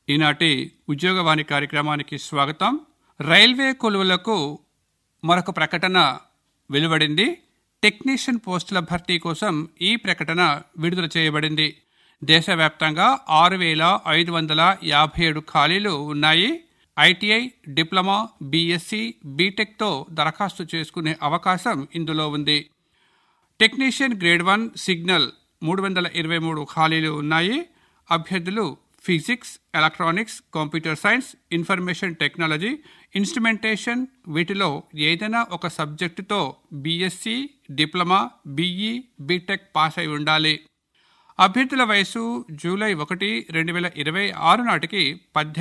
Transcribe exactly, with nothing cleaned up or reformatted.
ఈనాటి ఉద్యోగవాణి కార్యక్రమానికి స్వాగతం. రైల్వే కొలువులకు మరొక ప్రకటన వెలువడింది. టెక్నీషియన్ పోస్టుల భర్తీ కోసం ఈ ప్రకటన విడుదల చేయబడింది. దేశవ్యాప్తంగా ఆరు వేల ఐదు వందల యాభై ఏడు ఖాళీలు ఉన్నాయి. ఐటీఐ, డిప్లొమా, బీఎస్సీ, బీటెక్తో దరఖాస్తు చేసుకునే అవకాశం ఇందులో ఉంది. టెక్నీషియన్ గ్రేడ్ వన్ సిగ్నల్ మూడు వందల ఇరవై మూడు ఖాళీలు ఉన్నాయి. అభ్యర్థులు physics, electronics, computer science, information technology, instrumentation వీటిలో ఏదైనా ఒక సబ్జెక్టుతో BSc, diploma, BE, BTech pass అయి ఉండాలి. అభ్యర్థుల వయసు జూలై ఒకటి రెండు వేల ఇరవై ఆరు నాటికి పద్దెనిమిది